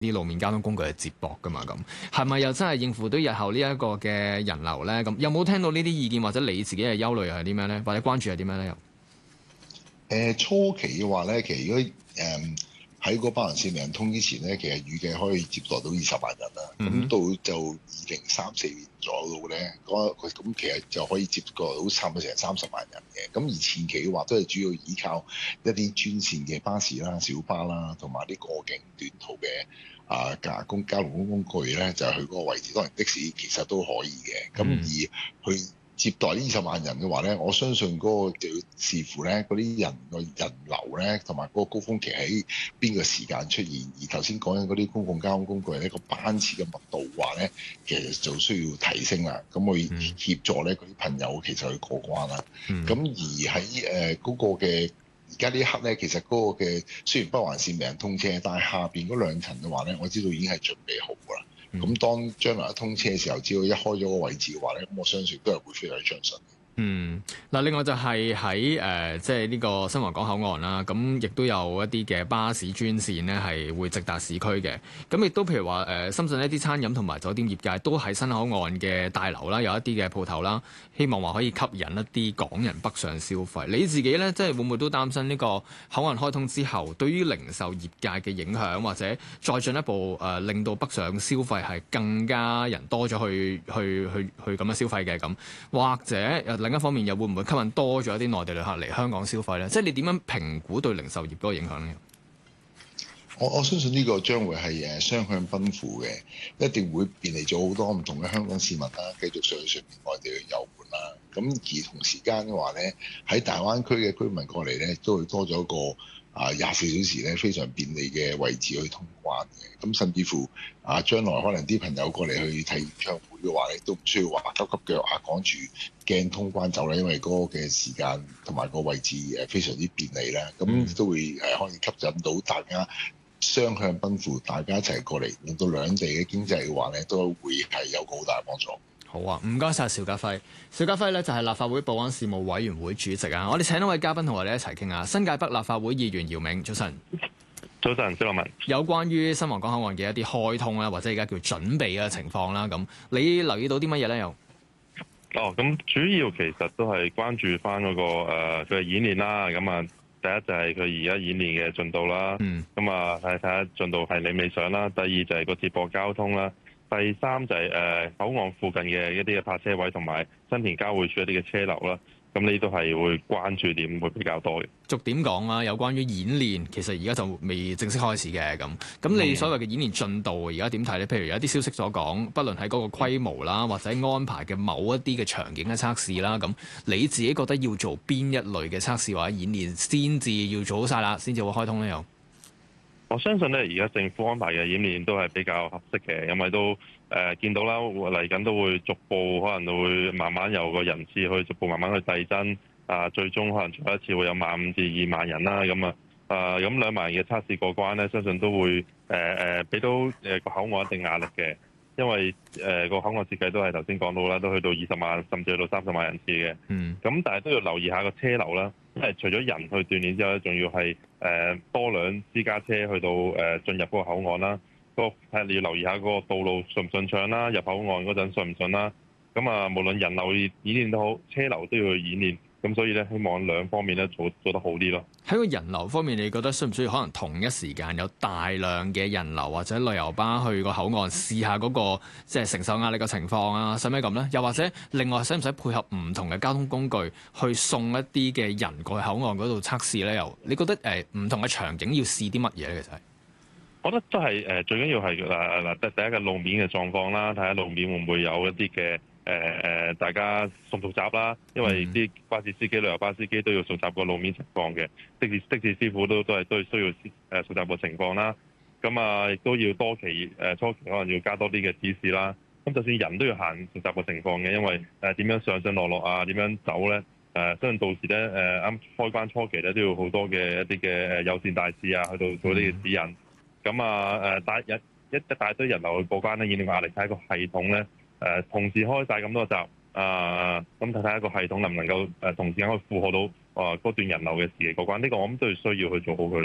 啲路面交通工具係接駁噶嘛？咁係咪又真係應付到日後呢一個嘅人流咧？咁有冇聽到呢啲意見或者你自己嘅憂慮係啲咩咧？或者關注係啲咩咧？又初期嘅話咧，其實如果喺嗰北環線未通之前咧，其實預計可以接待到20萬人啦。咁到就2034年左右咧，咁其實就可以接待到差唔多成30萬人嘅。咁而前期嘅話，都係主要依靠一啲專線嘅巴士啦、小巴啦，同埋啲過境短途嘅交通工具咧，就係去嗰個位置。當然的士其實都可以嘅。咁而去接待呢20萬人嘅話咧，我相信嗰個就要視乎咧嗰啲人個人流咧，同埋嗰個高峰期喺邊個時間出現。而頭先講緊嗰啲公共交通工具咧，個班次嘅密度話咧，其實就需要提升啦。咁去協助咧嗰啲朋友其實去過關啦。咁而喺嗰個嘅而家呢一刻咧，其實嗰個嘅雖然北環線未能通車，但係下邊嗰兩層嘅話咧，我知道已經係準備好㗎啦。咁當將來一通車嘅時候，只要一開咗個位置嘅話咧，咁我相信都係會非常之暢順。 嗱，另外就係喺即係呢個新皇崗口岸啦，咁亦都有一啲嘅巴士專線呢係會直達市區嘅。咁亦都譬如話深圳一啲餐飲同埋酒店業界都喺新口岸嘅大樓啦，有一啲嘅鋪頭啦，希望話可以吸引一啲港人北上消費。你自己呢，即係會唔會都擔心呢個口岸開通之後，對於零售業界嘅影響，或者再進一步令到北上消費係更加人多咗去咁樣消費嘅咁，或者另一方面又會唔會吸引多咗一啲內地旅客嚟香港消費咧？即係你點樣評估對零售業嗰個影響咧？ 我相信呢個將會係雙向奔赴嘅，一定會便利咗好多唔同嘅香港市民啦，繼續上面內地去遊玩啦。咁而同時間嘅話咧，喺大灣區嘅居民過嚟咧，都會多咗一個24小時咧非常便利嘅位置去通關嘅。咁甚至乎將來可能啲朋友過嚟去睇演唱會嘅話咧，都唔需要話急急腳趕住驚通關走啦，因為嗰個嘅時間同埋個位置非常之便利啦。咁都會可以吸引到大家雙向奔赴，大家一齊過嚟，令到兩地嘅經濟嘅話咧，都會係有個好大嘅幫助。 好啊，唔該晒邵家輝。邵家輝咧就係立法會保安事務委員會主席啊。我哋請一位嘉賓同我哋一齊傾下。新界北立法會議員姚明，早晨。 早晨，蕭樂文。 有關於新皇崗口岸嘅一啲開通啦，或者而家叫準備嘅情況啦，咁你留意到啲乜嘢咧？又咁主要其實都係關注翻嗰個佢嘅演練啦。咁啊，第一就係佢而家演練嘅進度啦。咁啊，睇下進度係理唔理想啦。第二就係個接駁交通啦。第三就係口岸附近嘅一啲嘅泊車位同埋新田交匯處一啲嘅車流啦。咁呢都係會關注點會比較多嘅。 逐點講啦，有關於演練，其實而家就未正式開始嘅咁。咁你所謂嘅演練進度而家點睇咧？譬如有一啲消息所講，不論喺嗰個規模啦，或者安排嘅某一啲嘅場景嘅測試啦，咁你自己覺得要做邊一類嘅測試或者演練先至要做好晒啦，先至會開通咧？又我相信咧，而家政府安排嘅演練都係比較合適嘅，因為都見到啦，嚟緊都會逐步可能會慢慢由個人次去逐步慢慢去遞增，最終可能最後一次會有15,000至2萬人啦，咁咁2萬人嘅測試過關咧，相信都會俾到個口岸一定壓力嘅，因為個口岸設計都係頭先講到啦，都去到20萬甚至去到30萬人次嘅。咁但係都要留意下個車流啦，因為除咗人去鍛鍊之後咧，仲要係多輛私家車去到進入嗰個口岸啦。你要留意下嗰個道路順唔順暢啦，入口岸嗰陣順唔順啦。咁無論人流演練都好，車流都要去演練。咁所以咧，希望兩方面咧做得好啲咯。 喺個人流方面，你覺得需唔需要可能同一時間有大量嘅人流或者旅遊巴去個口岸試下嗰個即係承受壓力嘅情況啊？使唔使咁咧？又或者另外使唔使配合唔同嘅交通工具去送一啲嘅人過去口岸嗰度測試咧？又你覺得唔同嘅場景要試啲乜嘢咧？其實我覺得都係最緊要係第一個路面嘅狀況啦，睇下路面會唔會有一啲嘅大家熟唔熟習啦，因為啲巴士司機、旅遊巴司機都要熟習個路面情況嘅，的士師傅都係需要熟習個情況啦。咁亦都要多期初期可能要加多啲嘅指示啦。咁就算人都要行熟習個情況嘅，因為點樣上上落落啊，點樣走咧？相信到時咧啱開關初期咧都要好多嘅一啲嘅友善大使啊，去到做呢個指引。咁一大堆人流去過關咧，演練壓力睇下個系統咧，同時開晒咁多閘，咁睇下個系統能唔能夠同時間可以負荷到嗰段人流嘅時期過關，呢個我諗都要需要去做好佢咯。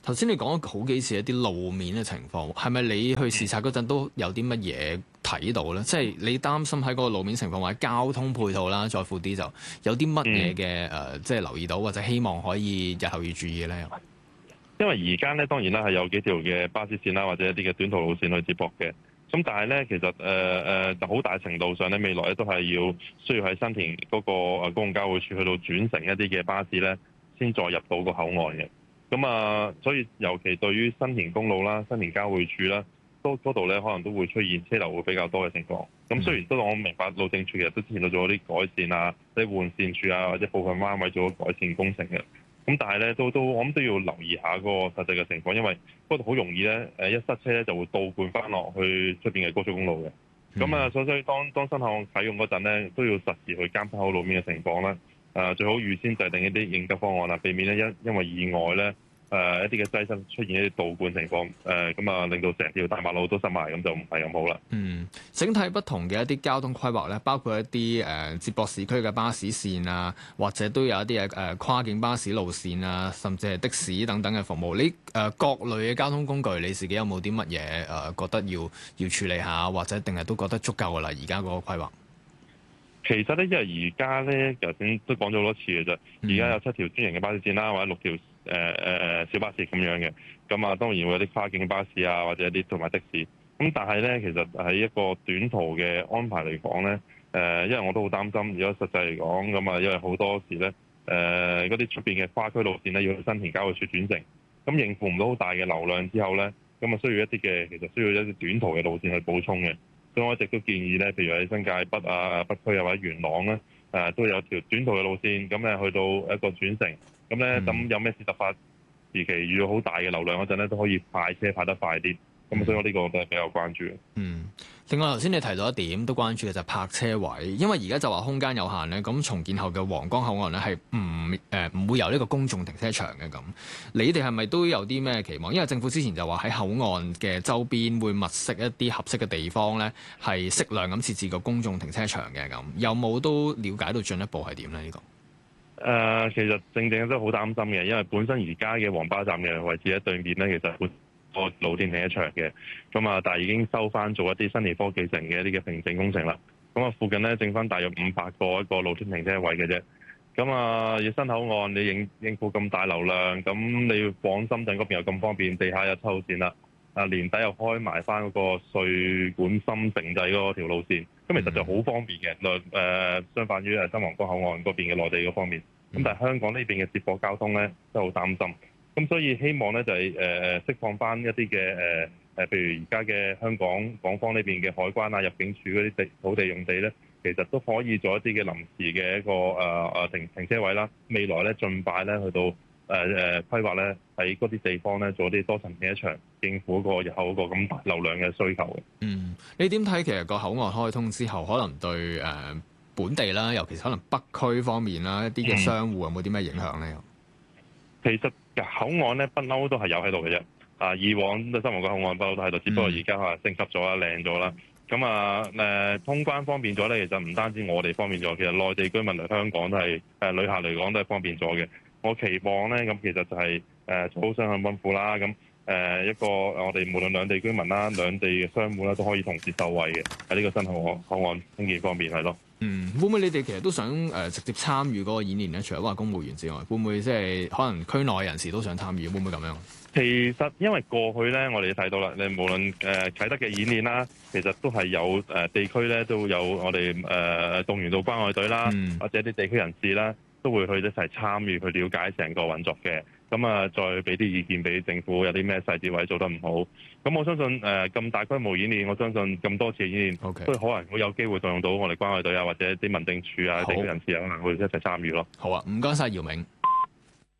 頭先你講咗好幾次一啲路面嘅情況，係咪你去視察嗰陣都有啲乜嘢睇到咧？即係你擔心喺嗰個路面情況或者交通配套啦，再闊啲就有啲乜嘢嘅即係留意到或者希望可以日後要注意咧？ 因為而家咧當然啦係有幾條嘅巴士線啦，或者一啲嘅短途路線去接駁嘅。咁但係咧，其實好大程度上咧，未來咧都係需要喺新田嗰個公共交匯處去到轉乘一啲嘅巴士咧，先再入到個口岸嘅。咁所以尤其對於新田公路啦、新田交匯處啦，嗰度咧可能都會出現車流會比較多嘅情況。咁雖然都我明白路政署其實都之前都做咗啲改善啊，即係換線處啊，或者部分彎位做咗改善工程嘅。咁但係咧，我諗都要留意下嗰個實際嘅情況，因為嗰度好容易咧，一塞車咧就會倒灌翻落去出邊嘅高速公路嘅。咁所以當新口岸啟用嗰陣咧，都要實時去監測好路面嘅情況啦。最好預先制定一啲應急方案啦，避免咧因為意外咧一啲嘅擠塞出現一啲倒灌情況，令到成條大馬路都塞埋，咁就唔係咁好啦。 整體不同嘅一啲交通規劃咧，包括一啲接駁市區嘅巴士線啊，或者都有一啲跨境巴士路線啊，甚至係的士等等嘅服務。你各類嘅交通工具，你自己有冇啲乜嘢覺得要處理下，或者定係都覺得足夠噶啦？而家嗰個規劃？ 其實咧，因為而家咧，頭先都講咗好多次嘅啫。而家有7條專營嘅巴士線啦，或者6條小巴士咁樣嘅。咁當然會有啲跨境巴士啊，或者一啲同埋的士。咁但係咧，其實喺一個短途嘅安排嚟講咧，因為我都好擔心，如果實際嚟講咁因為好多時咧，嗰啲出邊嘅跨區路線咧要去新田交匯處轉乘，咁應付唔到好大嘅流量之後咧，咁需要一啲嘅其實需要一啲短途嘅路線去補充嘅。所以我一直都建議咧，譬如喺新界北啊、北區啊或者元朗咧，都有條短途嘅路線，咁咧去到一個轉乘，咁咧咁有咩事突發時期遇到好大嘅流量嗰陣咧，都可以派車派得快啲。咁所以我呢個都係比較關注。 另外頭先你提到一點都關注嘅就係泊車位，因為而家就話空間有限咧，咁重建後嘅皇崗口岸咧係唔會有呢個公眾停車場嘅咁。你哋係咪都有啲咩期望？因為政府之前就話喺口岸嘅周邊會物色一啲合適嘅地方咧，係適量咁設置個公眾停車場嘅咁。有冇都了解到進一步係點咧？呢個其實正都好擔心嘅，因為本身而家嘅黃巴站嘅位置喺對面咧，其實個露天停車場嘅，但係已經收翻做一啲新田科技城嘅一啲嘅平整工程啦。附近咧剩翻大約500個一個露天停車位嘅啫。要新口岸你應付咁大流量，咁你要往深圳嗰邊又咁方便，地下又抽線啦，年底又開埋翻嗰個稅管深城際嗰條路線，咁其實就好方便嘅。相反於新皇崗口岸嗰邊嘅內地嗰方面，咁但係香港呢邊嘅接駁交通咧都好擔心。咁所以希望咧就係釋放翻一啲嘅譬如而家嘅香港方呢邊嘅海關啊、入境處嗰啲土地用地咧，其實都可以做一啲嘅臨時嘅一個停車位啦。未來咧盡快咧去到規劃咧喺嗰啲地方咧做啲多層停車場，應付個日後嗰個咁大流量嘅需求嘅。 你點睇其實個口岸開通之後，可能對本地啦，尤其是可能北區方面啦，一啲嘅商戶有冇啲咩影響咧？ 其實口岸咧不嬲都係有喺度嘅啫。以往新皇崗口岸不嬲都喺度，只不過而家升級咗啦、靚咗啦。通關方便咗咧，其實唔單止我哋方便咗，其實內地居民嚟香港都係旅客嚟講都係方便咗嘅。我期望咧，咁其實就係做好雙向奔赴啦。一個我哋無論兩地居民啦、兩地嘅商戶啦，都可以同時受惠嘅喺呢個新口岸興建方面係咯。 會唔會你哋其實都想直接參與嗰個演練咧？除咗話公務員之外，會唔會即係可能區內人士都想參與？會唔會咁樣？ 其實因為過去咧，我哋睇到啦，你無論啟德嘅演練啦，其實都係有地區咧都有我哋動員到關愛隊啦，或者啲地區人士啦，都會去一齊參與去了解成個運作嘅。再俾啲意見俾政府，有啲咩細節位做得唔好。咁我相信咁大規模演練，我相信咁多次演練，都可能會有機會動用到我哋關愛隊啊，或者啲民政處啊、地區人士可能會一齊參與咯。 好啊，唔該晒姚明。